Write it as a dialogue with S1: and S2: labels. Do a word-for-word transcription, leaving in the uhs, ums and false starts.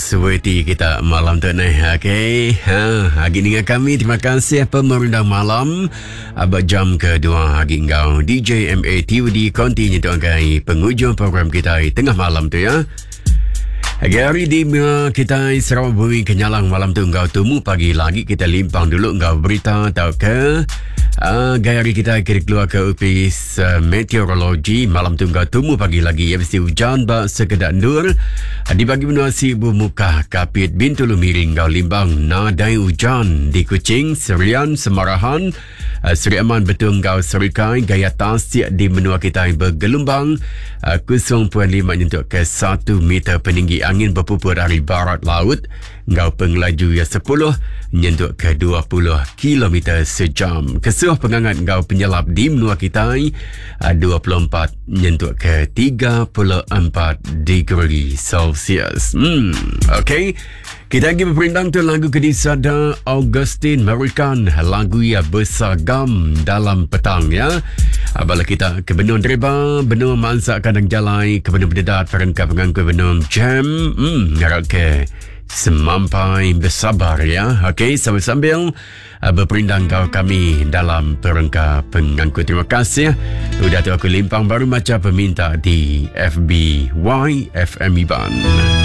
S1: seperti kita malam tu ni. Okey. Ha, hari ni dengan kami. Terima kasih pemerintah malam. Abad jam kedua hari engkau. D J M A T V D continue tu angkai penghujung program kita tengah malam tu ya. Hari di kita Sarawak Bumi Kenyalang malam tu engkau temu pagi lagi kita limpang dulu engkau berita tahu ke uh, gaya hari kita kira keluar ke ofis uh, meteorologi malam tu engkau temu pagi lagi ya mesti hujan bak sekedar nur uh, di bagi benua si ibu muka kapit Bintulu miring engkau limbang nadai hujan di Kuching Serian Semarahan uh, Seri Aman betul engkau Serikai gaya tasik di benua kita yang bergelombang uh, kosong perpuluhan lima nyentuk ke satu meter peninggi angin berpupur dari barat laut engkau pengelaju ya sepuluh nyentuk ke dua puluh kilometer sejam. Kesuh pengangat engkau penyelap di menua kita dua puluh empat nyentuk ke tiga puluh empat degree Celsius. Hmm, okey. Kita lagi berperintang tu lagu kedisada Augustine American, lagu ya bersagam dalam petang ya. Abala kita ke benua Dreba, benua Mansak Kadang Jalai, ke benua Berdedat, perangkap pengangkut benua Jam. Hmm, harap ke semampai bersabar ya. Okey, sambil-sambil uh, berperindang kau kami dalam perangkap pengangkut. Terima kasih. Sudah tu aku limpang baru macam peminta di F B Y F M Iban.